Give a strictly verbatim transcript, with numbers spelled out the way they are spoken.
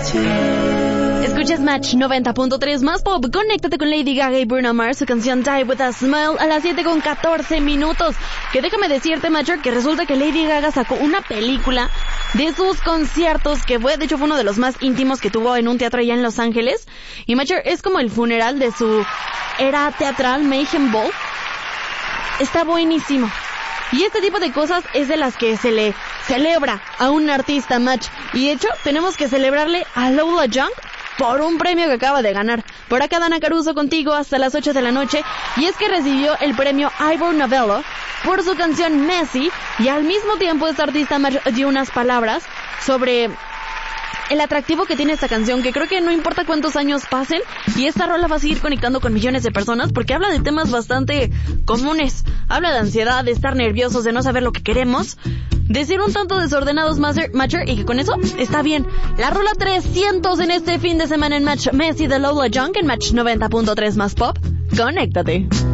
Escuchas Match noventa punto tres más pop. Conéctate con Lady Gaga y Bruno Mars, su canción Die With A Smile a las siete con catorce minutos. Que déjame decirte, Matcher, que resulta que Lady Gaga sacó una película de sus conciertos, que fue, de hecho, fue uno de los más íntimos que tuvo en un teatro allá en Los Ángeles. Y Matcher, es como el funeral de su era teatral, Mayhem Ball. Está buenísimo. Y este tipo de cosas es de las que se le celebra a un artista, Match. Y de hecho, tenemos que celebrarle a Lola Young por un premio que acaba de ganar. Por acá Dana Caruso contigo hasta las ocho de la noche. Y es que recibió el premio Ivor Novello por su canción Messi. Y al mismo tiempo esta artista Match dio unas palabras sobre el atractivo que tiene esta canción, que creo que no importa cuántos años pasen, y esta rola va a seguir conectando con millones de personas, porque habla de temas bastante comunes. Habla de ansiedad, de estar nerviosos, de no saber lo que queremos, de ser un tanto desordenados, Matcher, y que con eso está bien. La rola trescientos en este fin de semana en Match, Messi de Lola Young en Match noventa punto tres más pop. Conéctate.